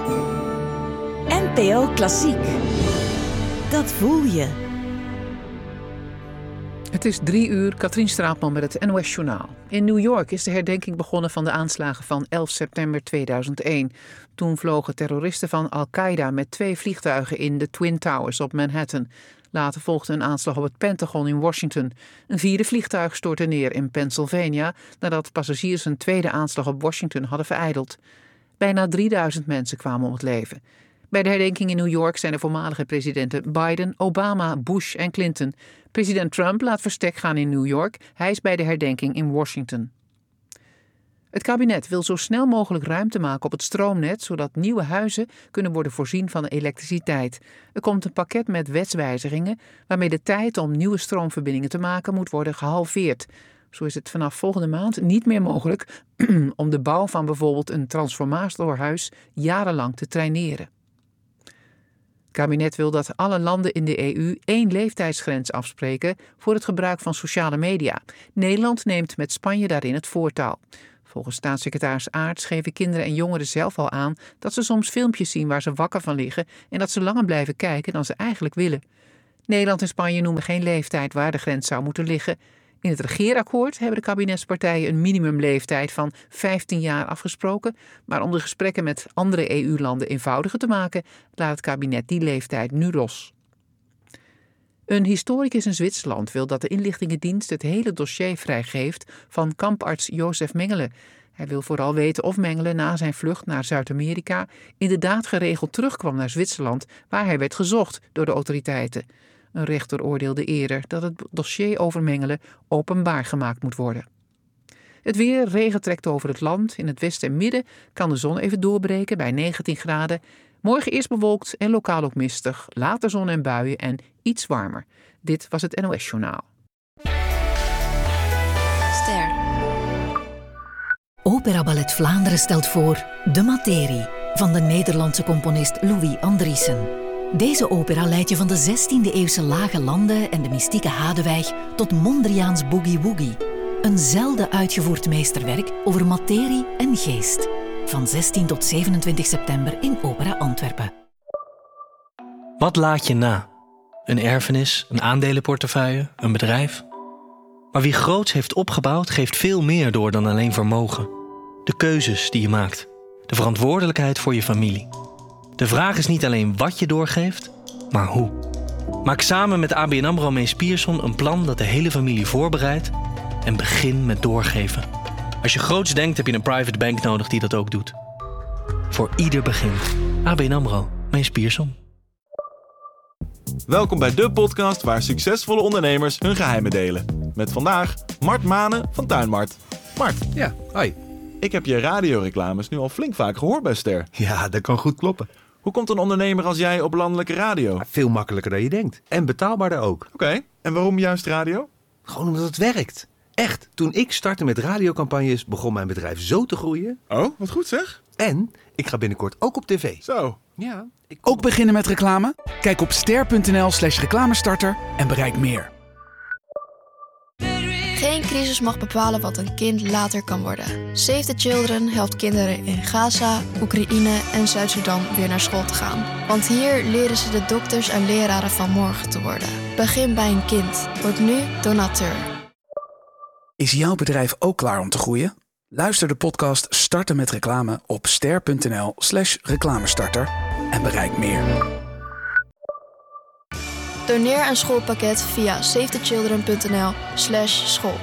NPO Klassiek. Dat voel je. Het is 3:00, Katrien Straatman met het NOS Journaal. In New York is de herdenking begonnen van de aanslagen van 11 september 2001. Toen vlogen terroristen van Al-Qaeda met 2 vliegtuigen in de Twin Towers op Manhattan. Later volgde een aanslag op het Pentagon in Washington. Een 4e vliegtuig stortte neer in Pennsylvania nadat passagiers een tweede aanslag op Washington hadden verijdeld. Bijna 3000 mensen kwamen om het leven. Bij de herdenking in New York zijn de voormalige presidenten Biden, Obama, Bush en Clinton. President Trump laat verstek gaan in New York. Hij is bij de herdenking in Washington. Het kabinet wil zo snel mogelijk ruimte maken op het stroomnet, zodat nieuwe huizen kunnen worden voorzien van elektriciteit. Er komt een pakket met wetswijzigingen waarmee de tijd om nieuwe stroomverbindingen te maken moet worden gehalveerd. Zo is het vanaf volgende maand niet meer mogelijk om de bouw van bijvoorbeeld een transformatorhuis jarenlang te traineren. Het kabinet wil dat alle landen in de EU 1 leeftijdsgrens afspreken voor het gebruik van sociale media. Nederland neemt met Spanje daarin het voortouw. Volgens staatssecretaris Aerts geven kinderen en jongeren zelf al aan dat ze soms filmpjes zien waar ze wakker van liggen en dat ze langer blijven kijken dan ze eigenlijk willen. Nederland en Spanje noemen geen leeftijd waar de grens zou moeten liggen. In het regeerakkoord hebben de kabinetspartijen een minimumleeftijd van 15 jaar afgesproken, maar om de gesprekken met andere EU-landen eenvoudiger te maken, laat het kabinet die leeftijd nu los. Een historicus in Zwitserland wil dat de inlichtingendienst het hele dossier vrijgeeft van kamparts Jozef Mengele. Hij wil vooral weten of Mengele na zijn vlucht naar Zuid-Amerika inderdaad geregeld terugkwam naar Zwitserland, waar hij werd gezocht door de autoriteiten. Een rechter oordeelde eerder dat het dossier over Mengele openbaar gemaakt moet worden. Het weer, regen trekt over het land. In het westen en midden kan de zon even doorbreken bij 19 graden. Morgen eerst bewolkt en lokaal ook mistig. Later zon en buien en iets warmer. Dit was het NOS Journaal. Ster. Opera Ballet Vlaanderen stelt voor De Materie van de Nederlandse componist Louis Andriessen. Deze opera leidt je van de 16e-eeuwse lage landen en de mystieke Hadewijk tot Mondriaans boogie-woogie. Een zelden uitgevoerd meesterwerk over materie en geest. Van 16 tot 27 september in Opera Antwerpen. Wat laat je na? Een erfenis, een aandelenportefeuille, een bedrijf? Maar wie groots heeft opgebouwd, geeft veel meer door dan alleen vermogen. De keuzes die je maakt. De verantwoordelijkheid voor je familie. De vraag is niet alleen wat je doorgeeft, maar hoe. Maak samen met ABN AMRO Mees Pierson een plan dat de hele familie voorbereidt en begin met doorgeven. Als je groots denkt, heb je een private bank nodig die dat ook doet. Voor ieder begin. ABN AMRO Mees Pierson. Welkom bij de podcast waar succesvolle ondernemers hun geheimen delen. Met vandaag Mart Manen van Tuinmart. Mart. Ja, hoi. Ik heb je radioreclames nu al flink vaak gehoord bij Ster. Ja, dat kan goed kloppen. Hoe komt een ondernemer als jij op landelijke radio? Veel makkelijker dan je denkt. En betaalbaarder ook. Oké, en waarom juist radio? Gewoon omdat het werkt. Echt, toen ik startte met radiocampagnes begon mijn bedrijf zo te groeien. Oh, wat goed zeg. En ik ga binnenkort ook op tv. Zo. Ja. Ook beginnen met reclame? Kijk op ster.nl/reclamestarter en bereik meer. Geen crisis mag bepalen wat een kind later kan worden. Save the Children helpt kinderen in Gaza, Oekraïne en Zuid-Sudan weer naar school te gaan. Want hier leren ze de dokters en leraren van morgen te worden. Begin bij een kind. Word nu donateur. Is jouw bedrijf ook klaar om te groeien? Luister de podcast Starten met reclame op ster.nl/reclamestarter en bereik meer. Doneer een schoolpakket via savethechildren.nl/school.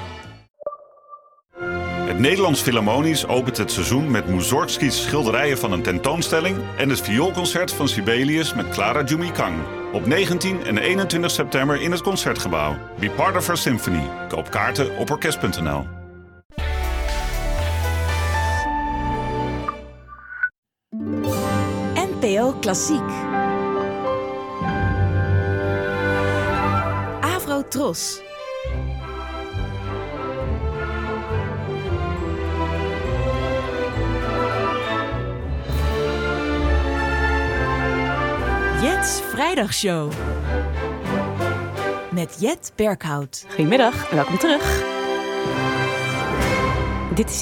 Het Nederlands Philharmonisch opent het seizoen met Mussorgskys schilderijen van een tentoonstelling en het vioolconcert van Sibelius met Clara Jumi-Kang. Op 19 en 21 september in het Concertgebouw. Be part of our symphony. Koop kaarten op orkest.nl. NPO Klassiek. Tros. Jet's Vrijdagshow. Met Jet Berkhout. Goedemiddag en welkom terug. Dit is